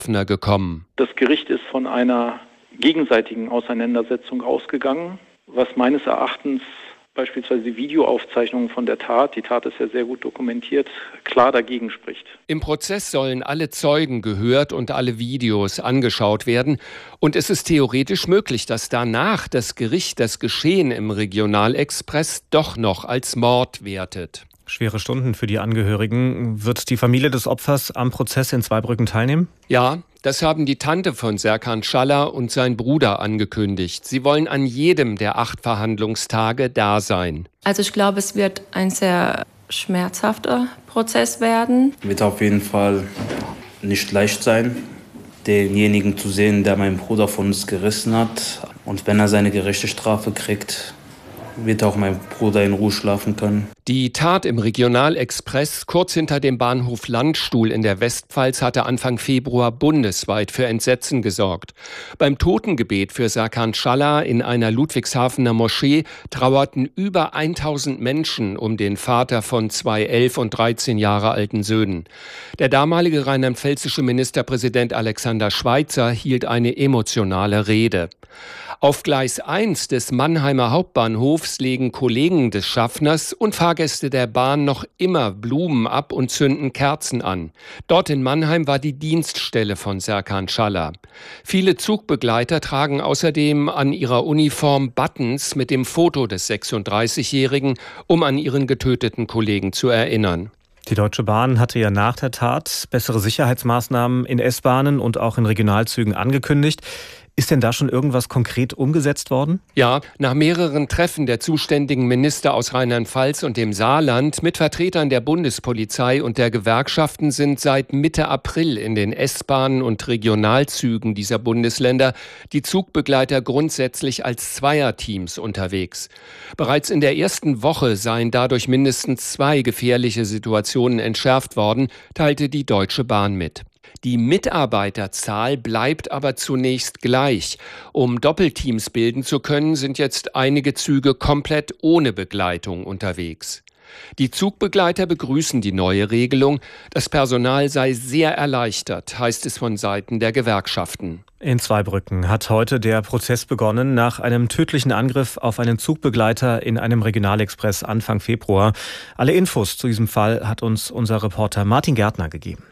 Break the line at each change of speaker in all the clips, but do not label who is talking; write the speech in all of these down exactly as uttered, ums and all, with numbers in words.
Schaffner gekommen.
Das Gericht ist von einer gegenseitigen Auseinandersetzung ausgegangen, was meines Erachtens beispielsweise die Videoaufzeichnungen von der Tat, die Tat ist ja sehr gut dokumentiert, klar dagegen spricht.
Im Prozess sollen alle Zeugen gehört und alle Videos angeschaut werden. Und es ist theoretisch möglich, dass danach das Gericht das Geschehen im Regionalexpress doch noch als Mord wertet.
Schwere Stunden für die Angehörigen. Wird die Familie des Opfers am Prozess in Zweibrücken teilnehmen?
Ja, das haben die Tante von Serkan Schaller und sein Bruder angekündigt. Sie wollen an jedem der acht Verhandlungstage da sein.
Also ich glaube, es wird ein sehr schmerzhafter Prozess werden.
Wird auf jeden Fall nicht leicht sein, denjenigen zu sehen, der meinen Bruder von uns gerissen hat. Und wenn er seine gerechte Strafe kriegt, wird auch mein Bruder in Ruhe schlafen können.
Die Tat im Regionalexpress kurz hinter dem Bahnhof Landstuhl in der Westpfalz hatte Anfang Februar bundesweit für Entsetzen gesorgt. Beim Totengebet für Serkan Schaller in einer Ludwigshafener Moschee trauerten über tausend Menschen um den Vater von zwei elf und dreizehn Jahre alten Söhnen. Der damalige rheinland-pfälzische Ministerpräsident Alexander Schweitzer hielt eine emotionale Rede. Auf Gleis eins des Mannheimer Hauptbahnhofs legen Kollegen des Schaffners und Fahrgäste der Bahn noch immer Blumen ab und zünden Kerzen an. Dort in Mannheim war die Dienststelle von Serkan Schaller. Viele Zugbegleiter tragen außerdem an ihrer Uniform Buttons mit dem Foto des sechsunddreißigjährigen, um an ihren getöteten Kollegen zu erinnern.
Die Deutsche Bahn hatte ja nach der Tat bessere Sicherheitsmaßnahmen in S-Bahnen und auch in Regionalzügen angekündigt. Ist denn da schon irgendwas konkret umgesetzt worden?
Ja, nach mehreren Treffen der zuständigen Minister aus Rheinland-Pfalz und dem Saarland mit Vertretern der Bundespolizei und der Gewerkschaften sind seit Mitte April in den S-Bahnen und Regionalzügen dieser Bundesländer die Zugbegleiter grundsätzlich als Zweierteams unterwegs. Bereits in der ersten Woche seien dadurch mindestens zwei gefährliche Situationen entschärft worden, teilte die Deutsche Bahn mit. Die Mitarbeiterzahl bleibt aber zunächst gleich. Um Doppelteams bilden zu können, sind jetzt einige Züge komplett ohne Begleitung unterwegs. Die Zugbegleiter begrüßen die neue Regelung. Das Personal sei sehr erleichtert, heißt es von Seiten der Gewerkschaften.
In Zweibrücken hat heute der Prozess begonnen nach einem tödlichen Angriff auf einen Zugbegleiter in einem Regionalexpress Anfang Februar. Alle Infos zu diesem Fall hat uns unser Reporter Martin Gärtner gegeben.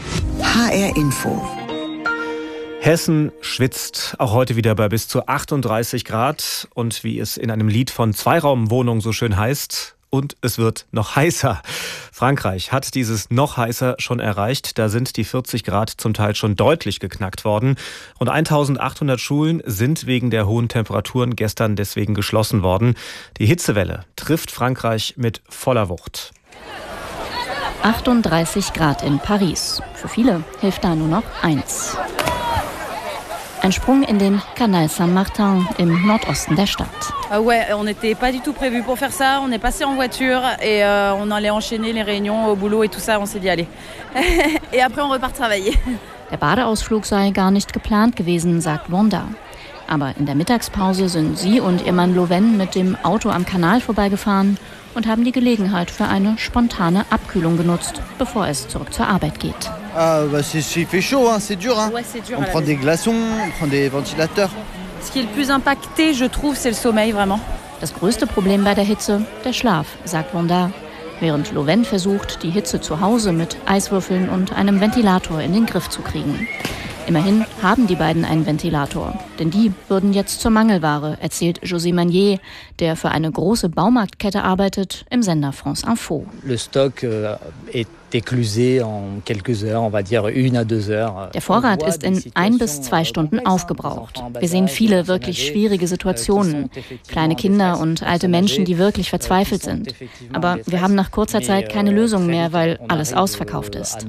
H R Info.
Hessen schwitzt auch heute wieder bei bis zu achtunddreißig Grad. Und wie es in einem Lied von Zweiraumwohnung so schön heißt, und es wird noch heißer. Frankreich hat dieses noch heißer schon erreicht. Da sind die vierzig Grad zum Teil schon deutlich geknackt worden. Rund eintausendachthundert Schulen sind wegen der hohen Temperaturen gestern deswegen geschlossen worden. Die Hitzewelle trifft Frankreich mit voller Wucht.
achtunddreißig Grad in Paris. Für viele hilft da nur noch eins. Ein Sprung in den Canal Saint-Martin im Nordosten der Stadt.
Ah ouais, on n'était pas du tout prévu pour faire ça. On est passé en voiture et euh, on allait enchaîner les réunions au boulot et tout ça. On s'est dit allez. Et après on repart travailler.
Der Badeausflug sei gar nicht geplant gewesen, sagt Wanda. Aber in der Mittagspause sind sie und ihr Mann Loven mit dem Auto am Kanal vorbeigefahren und haben die Gelegenheit für eine spontane Abkühlung genutzt, bevor es zurück zur Arbeit geht.
Ah, bah c'est, c'est fait chaud, hein, c'est dur, hein.
Ouais, c'est dur.
On prend des glaçons, on prend des ventilateurs.
Ce qui est le plus impacté, je trouve, c'est le sommeil, vraiment.
Das größte Problem bei der Hitze, der Schlaf, sagt Wanda. Während Loven versucht, die Hitze zu Hause mit Eiswürfeln und einem Ventilator in den Griff zu kriegen. Immerhin haben die beiden einen Ventilator, denn die würden jetzt zur Mangelware, erzählt José Magnier, der für eine große Baumarktkette arbeitet, im Sender France Info.
Le stock est éclusé en quelques heures, on va dire une à deux heures.
Der Vorrat ist in ein bis zwei Stunden aufgebraucht. Wir sehen viele wirklich schwierige Situationen. Kleine Kinder und alte Menschen, die wirklich verzweifelt sind. Aber wir haben nach kurzer Zeit keine Lösung mehr, weil alles ausverkauft ist.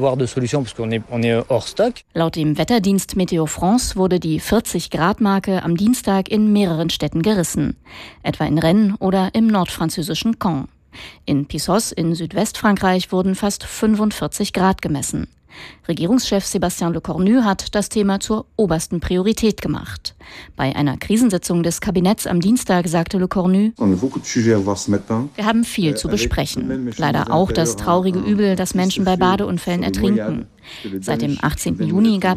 Laut dem Wetterdienst Météo France wurde die vierzig-Grad-Marke am Dienstag in mehreren Städten gerissen. Etwa in Rennes oder im nordfranzösischen Caen. In Pissos in Südwestfrankreich wurden fast fünfundvierzig Grad gemessen. Regierungschef Sébastien Lecornu hat das Thema zur obersten Priorität gemacht. Bei einer Krisensitzung des Kabinetts am Dienstag sagte Lecornu: Wir haben viel zu besprechen. Leider auch das traurige Übel, dass Menschen bei Badeunfällen ertrinken. Seit dem achtzehnten Juni gab